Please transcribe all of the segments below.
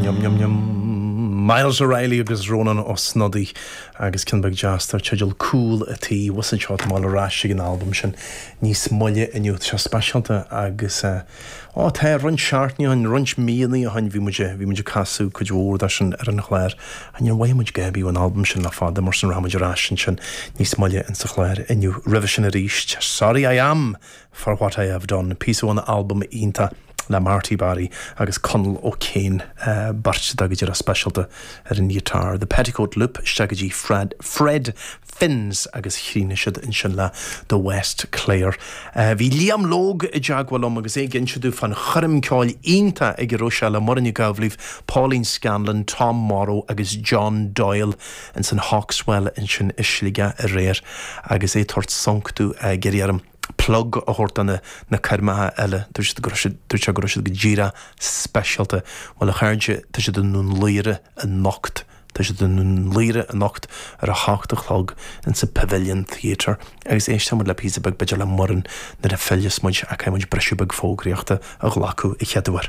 Miles O'Reilly agus Ronan Osnoddy agus Kinbeg Jaster Chidgel Cool a tea wasn't shot Malarash an album sin níos molle in you specialta agus tá run shartni an runch mílí a han vi muidir casú coúr an an chléir an your way much gabi an album sin la fada mar san ramid ration sin níos molle in sa chléir in you revision a ríist. Sorry I am for what I have done. Piece of an album inta na Marty Barry agus Connell O'Kane bart dagidir a specialta an guitar. The Petticoat Loop stagaji Fred Finns agus chríneisiid in sin le the West Clare. Bhí Liam Logue I jagwalom agus ginsiadú fan churm ceáil ínta ag Rocha le Morinne Gavlíh, Pauline Scanlon, Tom Morrow agus John Doyle in san Hawkswell in sin isliga a réir agus tort sonctú geriarm plug a hortana na karma elle dus de grosse gira specialta wal a charge tussen de nun lere en nacht tussen de nun lere en nacht a haachtig log in se Pavilion Theatre agus éiste mod le písebeg bejala morren na de felljes mod a kai mod bresjubeg fógriachta a glaku I chedwar.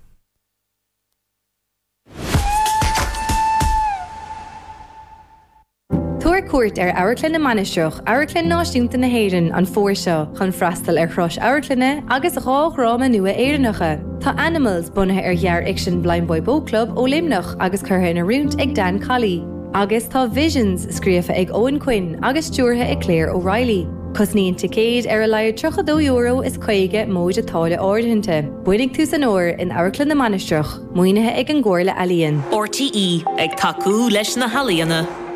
Tuair cuairt Airclin na Manisteach, Airclin náisiúnta na Héireann an fórseo chun freastal chrois Airclinne agus a ráma nua éireannacha. Tá Animals bunathe ghearr Action Blind Boy Boat Club ó Limnach agus curtha na rúnt ag Dan Colley. Agus tá Visions scríofa ag Owen Quinn agus stúrtha ag Claire O'Reilly. Cosníon ticéad a leir €32 is chuige móid atála áirithinte. Buinnig tú san óir in Airclin na Manisteach, muoinethe ag an ggóir le Alíonn. RTE ag tacú leis na Halíonna.